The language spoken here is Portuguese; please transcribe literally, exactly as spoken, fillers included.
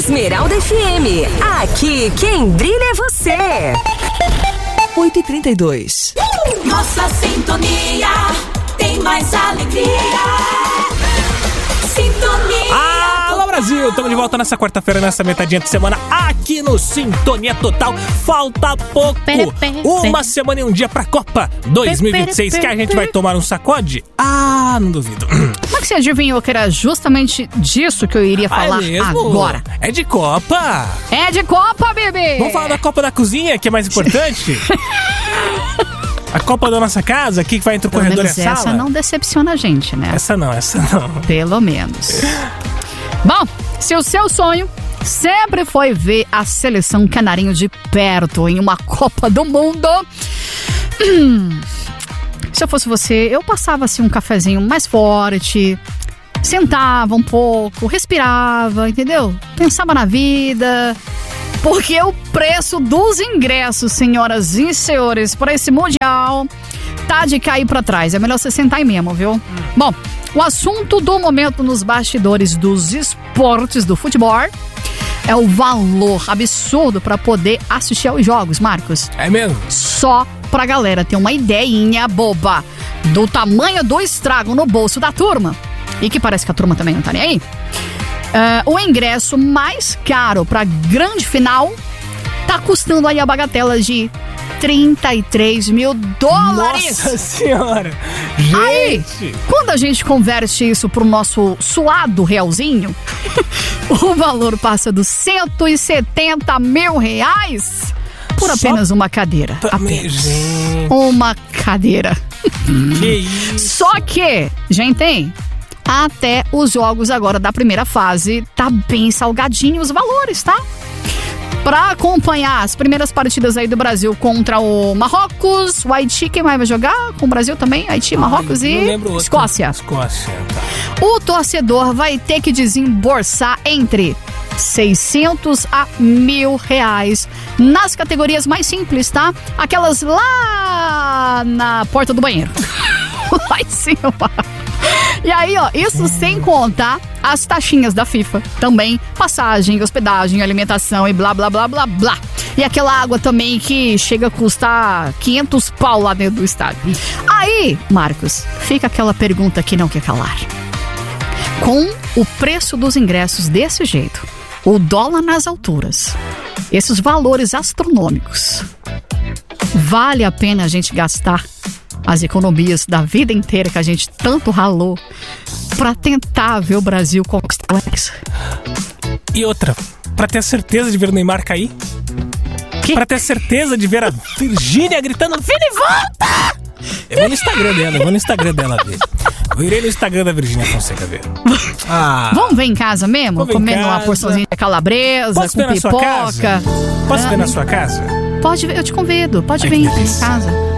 Esmeralda F M. Aqui quem brilha é você. oito e trinta e dois. Nossa sintonia tem mais alegria. Sintonia. Alô Brasil, estamos de volta nessa quarta-feira, nessa metadinha de semana, aqui no Sintonia Total. Falta pouco, uma semana e um dia pra Copa dois mil e vinte e seis, que a gente vai tomar um sacode? Ah, não duvido. Como é que você adivinhou que era justamente disso que eu iria falar é mesmo? agora? É de Copa. É de Copa, bebê! Vamos falar da Copa da Cozinha, que é mais importante? A Copa da nossa casa, aqui que vai entre o Pelo corredor menos e a essa sala. não decepciona a gente, né? Essa não, essa não. Pelo menos. Bom, se o seu sonho sempre foi ver a seleção canarinho de perto em uma Copa do Mundo, hum, se eu fosse você, eu passava assim um cafezinho mais forte, sentava um pouco, respirava, entendeu? Pensava na vida, porque o preço dos ingressos, senhoras e senhores, para esse Mundial tá de cair pra trás. É melhor você sentar aí mesmo, viu? Bom, o assunto do momento nos bastidores dos esportes do futebol é o valor absurdo para poder assistir aos jogos, Marcos. É mesmo? Só pra galera ter uma ideinha boba do tamanho do estrago no bolso da turma, e que parece que a turma também não tá nem aí. Uh, o ingresso mais caro pra grande final tá custando aí a bagatela de trinta e três mil dólares. Nossa senhora! Gente! Aí, quando a gente converte isso pro nosso suado realzinho, o valor passa dos cento e setenta mil reais por apenas Só uma cadeira. Pra... Apenas. Gente. Uma cadeira. Que isso? Só que, gente, até os jogos agora da primeira fase tá bem salgadinho os valores, tá? Pra acompanhar as primeiras partidas aí do Brasil contra o Marrocos, o Haiti, quem mais vai jogar com o Brasil também? Haiti, Marrocos Ai, e Escócia. Escócia, tá. O torcedor vai ter que desembolsar entre seiscentos a mil reais nas categorias mais simples, tá? Aquelas lá na porta do banheiro. Lá em cima. E aí, ó, isso hum. sem contar as taxinhas da FIFA. Também passagem, hospedagem, alimentação e blá, blá, blá, blá, blá. E aquela água também que chega a custar quinhentos pau lá dentro do estádio. Aí, Marcos, fica aquela pergunta que não quer calar. Com o preço dos ingressos desse jeito, o dólar nas alturas, esses valores astronômicos, vale a pena a gente gastar as economias da vida inteira que a gente tanto ralou pra tentar ver o Brasil conquistar isso? E outra, pra ter a certeza de ver o Neymar cair? Que? Pra ter a certeza de ver a Virgínia gritando: Vini, volta! Eu vou no Instagram dela, eu vou no Instagram dela ver. Eu irei no Instagram da Virgínia Fonseca ver. Ah. Vamos ver em casa mesmo? Comendo uma porçãozinha de calabresa, Posso com ver pipoca. Na sua casa? Posso ah, ver na sua casa? Pode ver, eu te convido. Pode Ai, vir em casa.